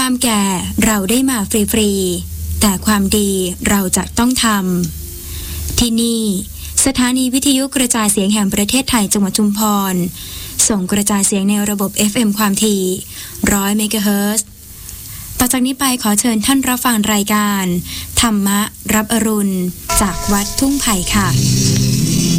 ความแก่เราได้มาฟรีๆแต่ความดีเราจะต้องทำที่นี่สถานีวิทยุกระจายเสียงแห่งประเทศไทยจังหวัดชุมพรส่งกระจายเสียงในระบบ FM ความถี่100 เมกะเฮิรตซ์ ต่อจากนี้ไปขอเชิญท่านรับฟังรายการธรรมะรับอรุณจากวัดทุ่งไผ่ค่ะ